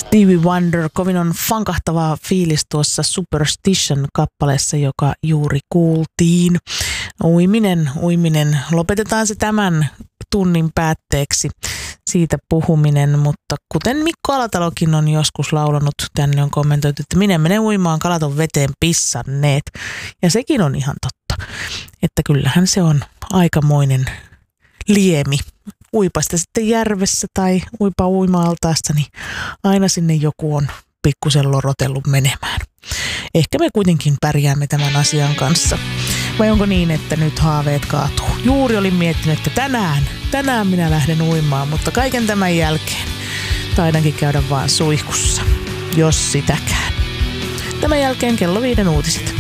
Stevie Wonder, kovin on fankahtavaa fiilis tuossa Superstition-kappaleessa, joka juuri kuultiin. Uiminen. Lopetetaan se tämän tunnin päätteeksi, siitä puhuminen, mutta kuten Mikko Alatalokin on joskus laulanut, tänne on kommentoitu, että minä menen uimaan, kalat on veteen pissanneet. Ja sekin on ihan totta, että kyllähän se on aikamoinen liemi. Uipa sitä sitten järvessä tai uipa uima-altaasta, niin aina sinne joku on pikkusen lorotellut menemään. Ehkä me kuitenkin pärjäämme tämän asian kanssa. Vai onko niin, että nyt haaveet kaatuu? Juuri olin miettinyt, että tänään minä lähden uimaan, mutta kaiken tämän jälkeen taidankin käydä vaan suihkussa, jos sitäkään. Tämän jälkeen kello 5 uutiset.